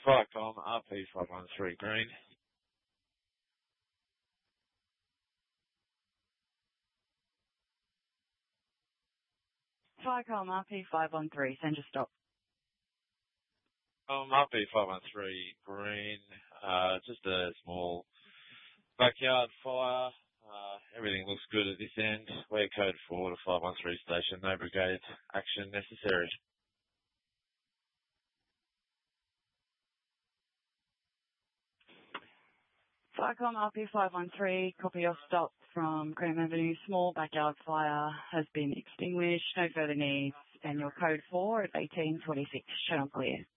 Viacom RP513 green. Viacom RP513, send your stop. RP513 green. Just a small backyard fire. Everything looks good at this end. We're code 4 to 513 station. No brigade action necessary. Viacom RP513, copy your stop from Graham Avenue. Small backyard fire has been extinguished. No further needs. And your code 4 at 1826. Channel clear.